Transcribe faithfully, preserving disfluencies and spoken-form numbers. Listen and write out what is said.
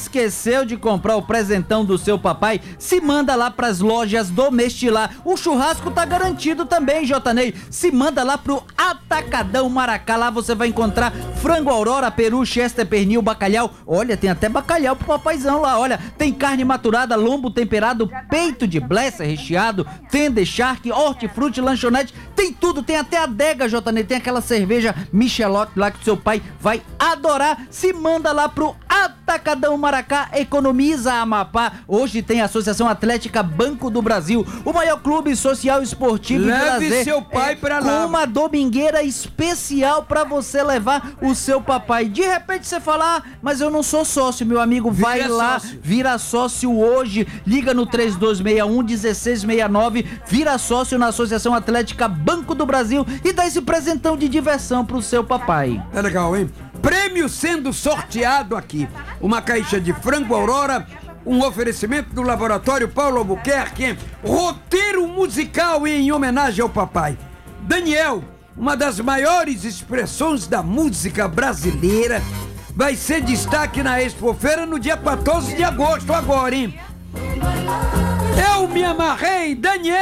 Esqueceu de comprar o presentão do seu papai? Se manda lá pras lojas Domestilar. O churrasco tá garantido também, Jotanei. Se manda lá pro Atacadão Maracá. Lá você vai encontrar frango aurora, peru, chester, pernil, bacalhau. Olha, tem até bacalhau pro papaizão lá, olha. Tem carne maturada, lombo temperado, peito de bleça recheado, tender, charque, hortifruti, lanchonete. Tem tudo, tem até adega, Jotanei. Tem aquela cerveja Michelotte lá que o seu pai vai adorar. Se manda lá pro Atacadão Maracá, economiza Amapá. Hoje tem a Associação Atlética Banco do Brasil, o maior clube social esportivo de lazer. Leve seu pai é, pra com lá. uma domingueira especial pra você levar o seu papai. De repente você fala, ah, mas eu não sou sócio, meu amigo. Vai Vira lá, sócio. vira sócio hoje. Liga no três dois seis um, um seis seis nove, vira sócio na Associação Atlética Banco do Brasil e dá esse presentão de diversão pro seu papai. É legal, hein? Prêmio sendo sorteado aqui. Uma caixa de frango aurora, um oferecimento do Laboratório Paulo Albuquerque, roteiro musical em homenagem ao papai. Daniel, uma das maiores expressões da música brasileira, vai ser destaque na Expofeira no dia quatorze de agosto agora, hein? Eu me amarrei, Daniel!